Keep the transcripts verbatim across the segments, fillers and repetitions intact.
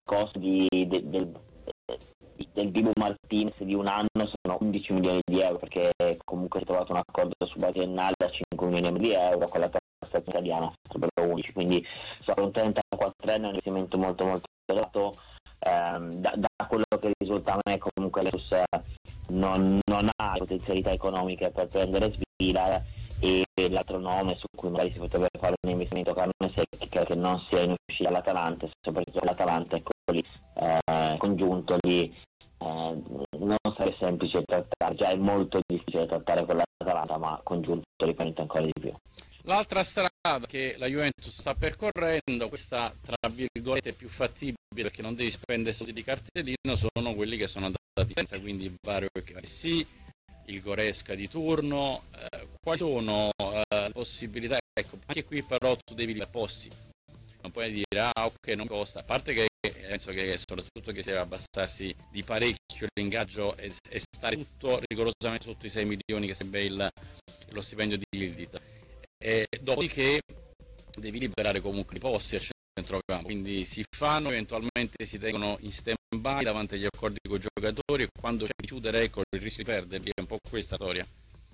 costo di, de, del, del Dibu Martinez di un anno sono undici milioni di euro, perché comunque si è trovato un accordo su base triennale a cinque milioni di euro con la tassazione italiana sarebbero undici, quindi sono un trentaquattro anni, un investimento molto molto elevato. ehm, da, da quello che risulta a me comunque l'Esus non, non ha potenzialità economiche per prendere Svila, e l'altro nome su cui magari si potrebbe fare un investimento carne secca che non sia in uscita all'Atalanta, soprattutto l'Atalanta, ecco lì, eh, congiunto lì eh, non sarebbe semplice trattare, già è molto difficile trattare con l'Atalanta, ma congiunto ripeto ancora di più. L'altra strada che la Juventus sta percorrendo, questa tra virgolette più fattibile perché non devi spendere soldi di cartellino, sono quelli che sono andati senza, quindi il Vario che sì, il Goresca di turno. Eh, quali sono eh, le possibilità? Ecco, anche qui però tu devi dire posti, non puoi dire ah ok non costa, a parte che penso che soprattutto che si deve abbassarsi di parecchio l'ingaggio e, e stare tutto rigorosamente sotto i sei milioni che sembra il, lo stipendio di Yildiz, e dopodiché devi liberare comunque i posti a centrocampo, quindi si fanno, eventualmente si tengono in stand by davanti agli accordi con i giocatori, e quando c'è di chiudere ecco il rischio di perderli, è un po' questa storia.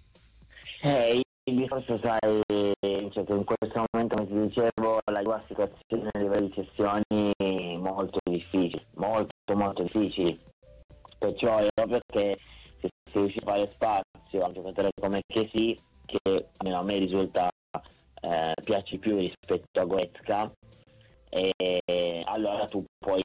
Eh, il discorso sai, cioè che in questo momento, come ti dicevo, la tua situazione a livello di cessioni molto difficili, molto molto difficili, perciò è ovvio che se si riesce a fare spazio a un giocatore come Kessi, che almeno a me risulta eh, piace più rispetto a Goretzka, e allora tu puoi,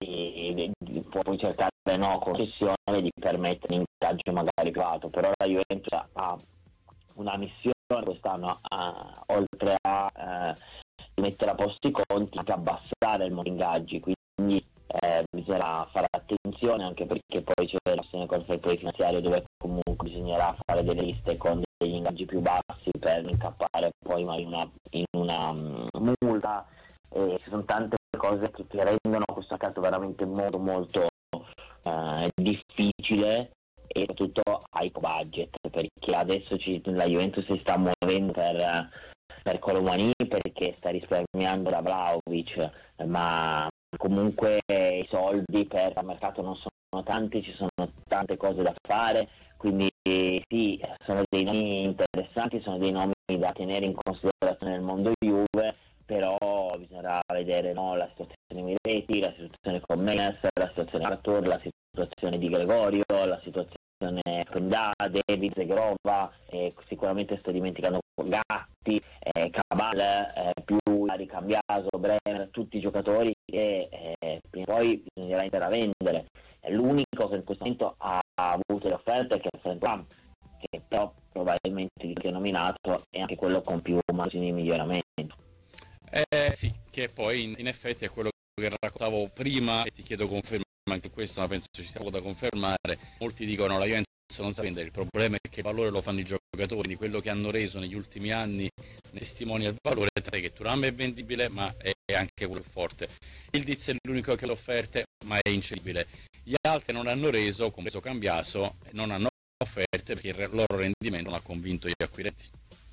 puoi cercare no, concessione di permettere un ingaggio magari privato, però la Juventus ha una missione quest'anno, a, oltre a eh, mettere a posto i conti, anche abbassare il modo di ingaggi, quindi eh, bisognerà fare attenzione, anche perché poi c'è la questione col fair play finanziario, dove comunque bisognerà fare delle liste con degli ingaggi più bassi per non incappare poi in una, in una um, multa. E ci sono tante cose che, che rendono questo mercato veramente molto molto eh, difficile, e soprattutto a hypo budget, perché adesso ci, la Juventus si sta muovendo per, per Colomani perché sta risparmiando da Vlahovic, ma comunque i soldi per il mercato non sono tanti, ci sono tante cose da fare, quindi sì, sono dei nomi interessanti, sono dei nomi da tenere in considerazione nel mondo Juve, però bisognerà vedere no, la situazione Miretti, la situazione con Menes, la situazione Arthur, la situazione di Gregorio, la situazione Kendà, David, Zegrova, eh, sicuramente sto dimenticando Gatti, eh, Cabal, eh, più Ricambiaso, Bremer, tutti i giocatori che eh, prima o poi bisognerà iniziare a vendere. È l'unico che in questo momento ha avuto le offerte, che è Frank Lam, che però probabilmente il che è nominato è anche quello con più margini di miglioramento. Eh, sì, che poi in, in effetti è quello che raccontavo prima, e ti chiedo conferma anche questo, ma penso ci sia poco da confermare. Molti dicono la Juventus non sa vendere, il problema è che il valore lo fanno i giocatori, di quello che hanno reso negli ultimi anni ne testimonia il valore, tra che Thuram è vendibile ma è anche quello forte. Il Diz è l'unico che ha le offerte ma è incedibile, gli altri non hanno reso, compreso Cambiaso, non hanno offerte perché il loro rendimento non ha convinto gli acquirenti.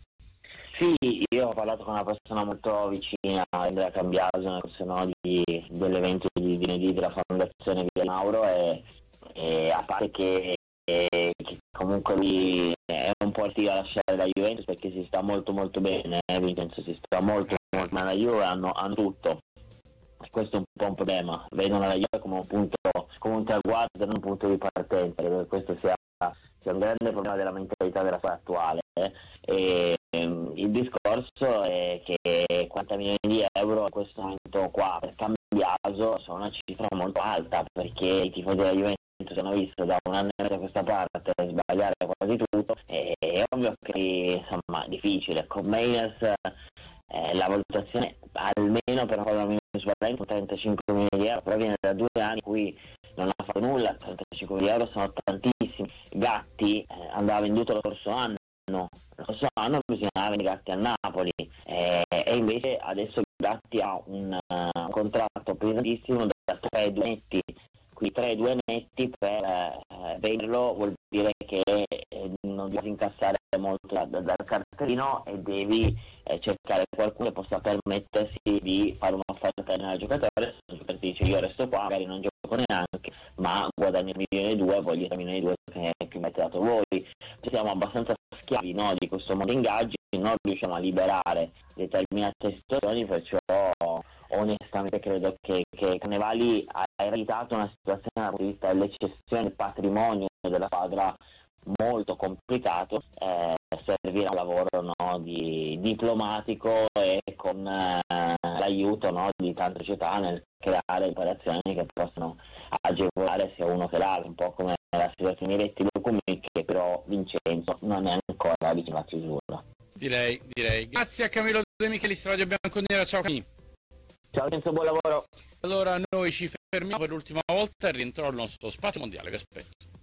Sì, io ho parlato con una persona molto vicina a Andrea Cambiaso, se no di, dell'evento di venerdì della Fondazione Via Mauro, e, e a parte che, e, che comunque lui è un po' attivo a lasciare la Juventus perché si sta molto molto bene, eh, Vincenzo, si sta molto molto bene, la Juve hanno, hanno tutto, e questo è un po' un problema, vedono la Juve come un punto, come un traguardo, non un punto di partenza, credo che questo sia, sia un grande problema della mentalità della squadra attuale, eh, e il discorso è che quaranta milioni di euro in questo momento qua per Cambiaso sono una cifra molto alta, perché i tifosi della Juventus hanno visto da un anno e mezzo a questa parte sbagliare quasi tutto, e è ovvio che insomma è difficile. Con Menes eh, la valutazione almeno per fare una minus trentacinque milioni di euro, però viene da due anni in cui non ha fatto nulla, trentacinque milioni di euro sono tantissimi. Gatti eh, andava venduto lo scorso anno, lo scorso anno bisognava vendere Gatti a Napoli, eh, e invece adesso Gatti ha un, uh, un contratto pesantissimo da tre due netti, qui tre due netti per eh, venderlo vuol dire che eh, non devi incassare molto da, da, dal cartellino, e devi eh, cercare qualcuno che possa permettersi di fare un'offerta al giocatore, perché dice io resto qua, magari non gioco neanche, ma guadagno un milione e due, voglio tre milioni e due che, che mi avete dato voi. Siamo abbastanza schiavi, no, di questo modo di ingaggi, non riusciamo a liberare determinate situazioni, perciò onestamente credo che, che Cannavali ha ereditato una situazione dal punto di vista dell'eccezione del patrimonio della squadra molto complicato. Eh, servirà un lavoro, no, di diplomatico e con eh, l'aiuto, no, di tante società nel creare operazioni che possono agevolare sia uno che l'altro, un po' come la situazione di Retti Lucumi, che però Vincenzo non è ancora vicino alla chiusura. Direi, direi. Grazie a Camillo De Michelis, Radio Bianconera, ciao Camillo. Ciao Vincenzo, buon lavoro. Allora noi ci fermiamo per l'ultima volta e rientrò al nostro spazio mondiale, vi aspetto.